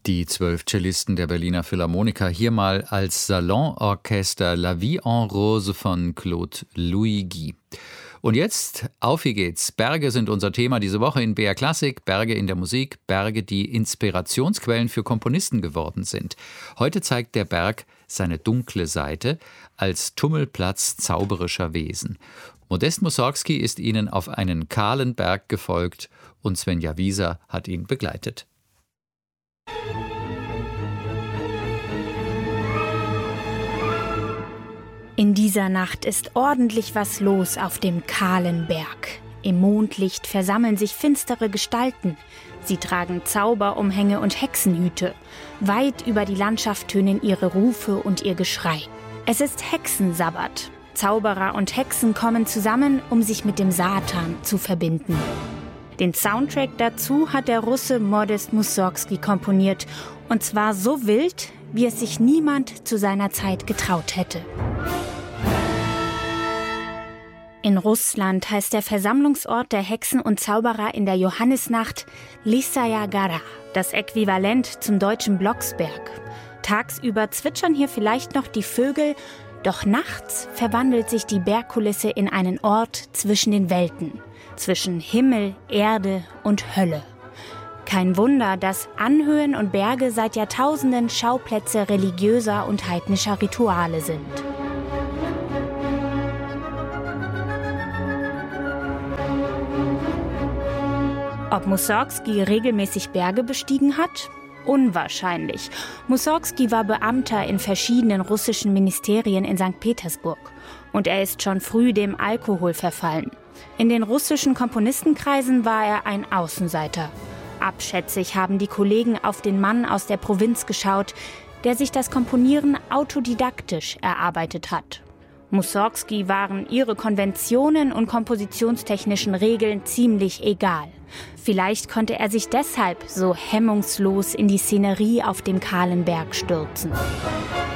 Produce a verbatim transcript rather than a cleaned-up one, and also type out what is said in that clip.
Die zwölf Cellisten der Berliner Philharmoniker hier mal als Salonorchester La Vie en Rose von Claude Louis Guy. Und jetzt, auf wie geht's. Berge sind unser Thema diese Woche in B R Klassik. Berge in der Musik, Berge, die Inspirationsquellen für Komponisten geworden sind. Heute zeigt der Berg seine dunkle Seite als Tummelplatz zauberischer Wesen. Modest Mussorgsky ist ihnen auf einen kahlen Berg gefolgt und Svenja Wieser hat ihn begleitet. In dieser Nacht ist ordentlich was los auf dem kahlen Berg. Im Mondlicht versammeln sich finstere Gestalten. Sie tragen Zauberumhänge und Hexenhüte. Weit über die Landschaft tönen ihre Rufe und ihr Geschrei. Es ist Hexensabbat. Zauberer und Hexen kommen zusammen, um sich mit dem Satan zu verbinden. Den Soundtrack dazu hat der Russe Modest Mussorgsky komponiert. Und zwar so wild, wie es sich niemand zu seiner Zeit getraut hätte. In Russland heißt der Versammlungsort der Hexen und Zauberer in der Johannisnacht Lysaya Gora, das Äquivalent zum deutschen Blocksberg. Tagsüber zwitschern hier vielleicht noch die Vögel, doch nachts verwandelt sich die Bergkulisse in einen Ort zwischen den Welten, zwischen Himmel, Erde und Hölle. Kein Wunder, dass Anhöhen und Berge seit Jahrtausenden Schauplätze religiöser und heidnischer Rituale sind. Ob Mussorgsky regelmäßig Berge bestiegen hat? Unwahrscheinlich. Mussorgsky war Beamter in verschiedenen russischen Ministerien in Sankt Petersburg. Und er ist schon früh dem Alkohol verfallen. In den russischen Komponistenkreisen war er ein Außenseiter. Abschätzig haben die Kollegen auf den Mann aus der Provinz geschaut, der sich das Komponieren autodidaktisch erarbeitet hat. Mussorgsky waren ihre Konventionen und kompositionstechnischen Regeln ziemlich egal. Vielleicht konnte er sich deshalb so hemmungslos in die Szenerie auf dem kahlen Berg stürzen.